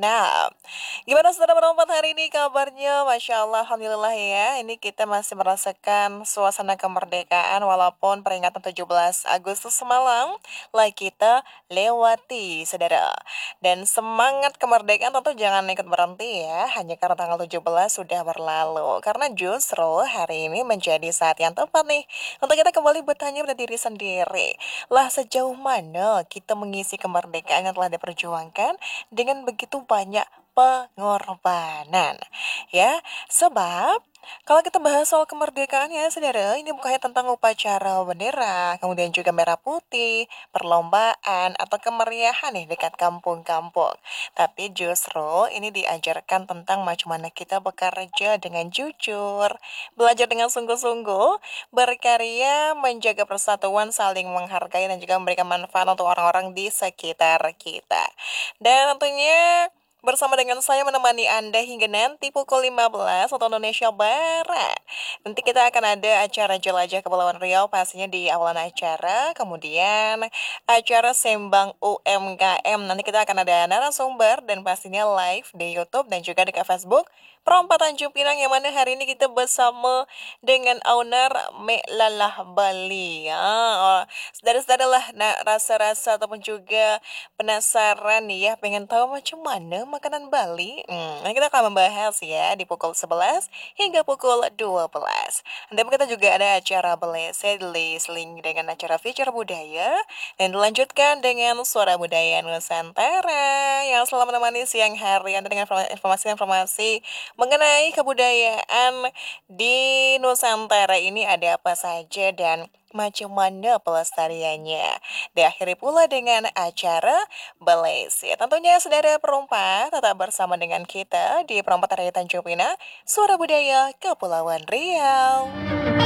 Gimana saudara perempat hari ini kabarnya? Masya Allah, Alhamdulillah ya. Ini kita masih merasakan suasana kemerdekaan walaupun peringatan 17 Agustus semalam lah kita lewati, saudara. Dan semangat kemerdekaan tentu jangan ikut berhenti ya, hanya karena tanggal 17 sudah berlalu. Karena justru hari ini menjadi saat yang tepat nih untuk kita kembali bertanya pada diri sendiri. Lah sejauh mana kita mengisi kemerdekaan yang telah diperjuangkan dengan begitu banyak pengorbanan. Ya, sebab kalau kita bahas soal kemerdekaan ya saudara, ini bukan hanya tentang upacara bendera, kemudian juga merah putih, perlombaan, atau kemeriahan nih dekat kampung-kampung. Tapi justru ini diajarkan tentang bagaimana kita bekerja dengan jujur, belajar dengan sungguh-sungguh, berkarya, menjaga persatuan, saling menghargai, dan juga memberikan manfaat untuk orang-orang di sekitar kita. Dan tentunya bersama dengan saya menemani Anda hingga nanti pukul 15 waktu Indonesia Barat. Nanti kita akan ada acara jelajah Kepulauan Riau pastinya di awalan acara. Kemudian acara Sembang UMKM. Nanti kita akan ada narasumber dan pastinya live di YouTube dan juga di Facebook. Perempatan Tanjung Pinang yang mana hari ini kita bersama dengan owner Lalah Bali. Ya, saudara-saudara lah nah, rasa-rasa ataupun juga penasaran nih ya, pengen tahu macam mana makanan Bali? Nanti kita akan membahas ya di pukul 11 hingga pukul 12. Nanti kita juga ada acara Belese Seling dengan acara feature budaya dan dilanjutkan dengan suara budaya Nusantara yang selalu menemani siang hari Anda dengan informasi-informasi mengenai kebudayaan di Nusantara ini ada apa saja dan macam mana pelestariannya. Diakhiri pula dengan acara Belesi. Tentunya saudara perompak tetap bersama dengan kita di Perompak Raya Tanjung Pinang, Suara Budaya Kepulauan Riau.